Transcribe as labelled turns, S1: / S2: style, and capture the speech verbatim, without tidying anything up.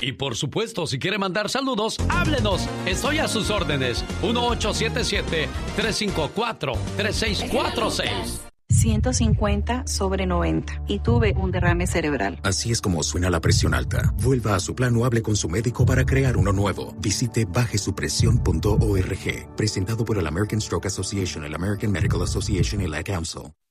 S1: Y por supuesto, si quiere mandar saludos, háblenos. Estoy a sus órdenes. uno ocho siete siete, tres cinco cuatro, tres seis cuatro seis.
S2: ciento cincuenta sobre noventa y tuve un derrame cerebral.
S3: Así es como suena la presión alta. Vuelva a su plan o hable con su médico para crear uno nuevo. Visite baje su presión punto org. Presentado por el American Stroke Association, el American Medical Association y la Council.